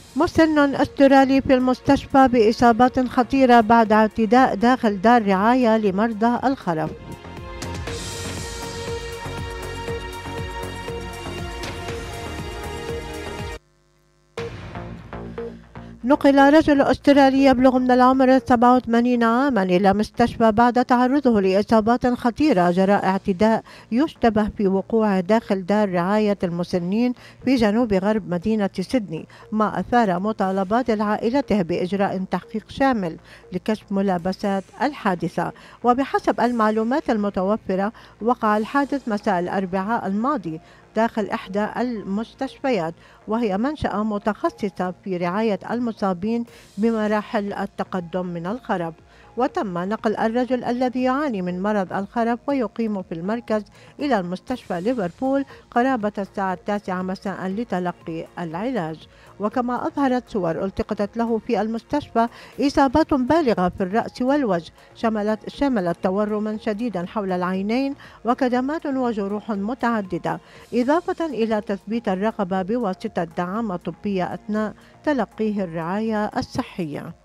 مسن أسترالي في المستشفى بإصابات خطيرة بعد اعتداء داخل دار رعاية لمرضى الخرف. نقل رجل أسترالي يبلغ من العمر 87 عاما إلى مستشفى بعد تعرضه لإصابات خطيرة جراء اعتداء يشتبه في وقوعه داخل دار رعاية المسنين في جنوب غرب مدينة سيدني، ما أثار مطالبات عائلته بإجراء تحقيق شامل لكشف ملابسات الحادثة. وبحسب المعلومات المتوفرة، وقع الحادث مساء الأربعاء الماضي داخل إحدى المستشفيات، وهي منشأة متخصصة في رعاية المصابين بمراحل التقدم من الخرف. وتم نقل الرجل الذي يعاني من مرض الخرف ويقيم في المركز إلى المستشفى ليفربول قرابة الساعة 9 مساء لتلقي العلاج. وكما أظهرت صور التقطت له في المستشفى إصابات بالغة في الرأس والوجه، شملت تورما شديدا حول العينين وكدمات وجروح متعددة، إضافة إلى تثبيت الرقبة بواسطة دعامة طبية أثناء تلقيه الرعاية الصحية.